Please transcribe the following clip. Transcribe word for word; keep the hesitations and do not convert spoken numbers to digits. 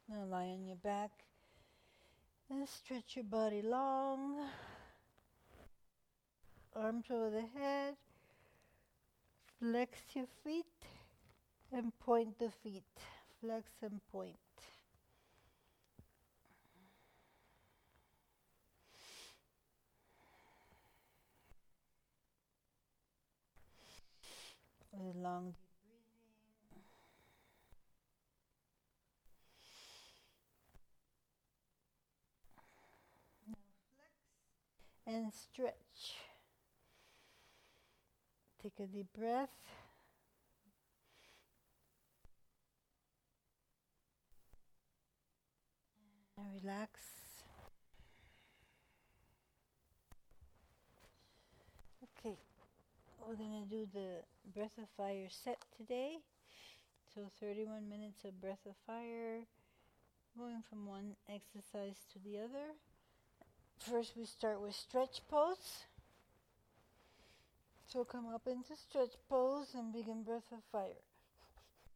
Now lie on your back and stretch your body long. Arms over the head. Flex your feet and point the feet. Flex and point. With a long deep breathing. Now flex and stretch. Take a deep breath. And relax. Okay, we're going to do the Breath of Fire set today. So thirty-one minutes of Breath of Fire, going from one exercise to the other. First we start with stretch pose. So come up into stretch pose and begin Breath of Fire.